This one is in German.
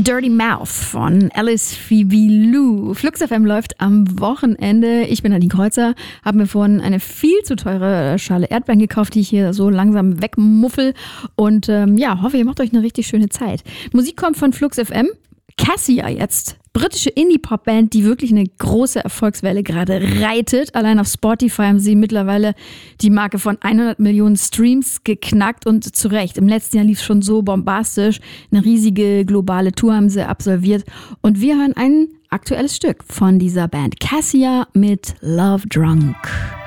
Dirty Mouth von Alice Phoebe Lou. Flux FM läuft am Wochenende. Ich bin Nadine Kreuzer, habe mir vorhin eine viel zu teure Schale Erdbeeren gekauft, die ich hier so langsam wegmuffel und hoffe, ihr macht euch eine richtig schöne Zeit. Musik kommt von Flux FM. Cassia jetzt. Britische Indie-Pop-Band, die wirklich eine große Erfolgswelle gerade reitet. Allein auf Spotify haben sie mittlerweile die Marke von 100 Millionen Streams geknackt und zu Recht. Im letzten Jahr lief es schon so bombastisch. Eine riesige globale Tour haben sie absolviert. Und wir hören ein aktuelles Stück von dieser Band. Cassia mit Love Drunk.